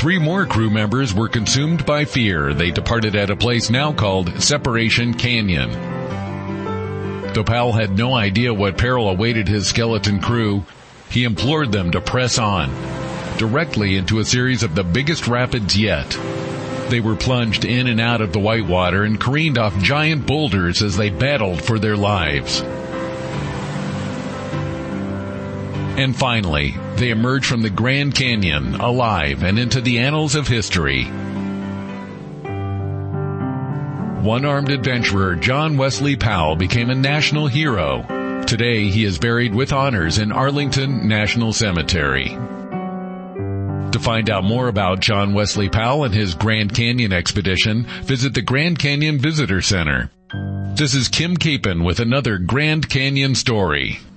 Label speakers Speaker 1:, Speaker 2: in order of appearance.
Speaker 1: 3 more crew members were consumed by fear. They departed at a place now called Separation Canyon. Though Powell had no idea what peril awaited his skeleton crew, he implored them to press on, directly into a series of the biggest rapids yet. They were plunged in and out of the whitewater and careened off giant boulders as they battled for their lives. And finally, they emerged from the Grand Canyon alive and into the annals of history. One-armed adventurer John Wesley Powell became a national hero. Today, he is buried with honors in Arlington National Cemetery. To find out more about John Wesley Powell and his Grand Canyon expedition, visit the Grand Canyon Visitor Center. This is Kim Capon with another Grand Canyon story.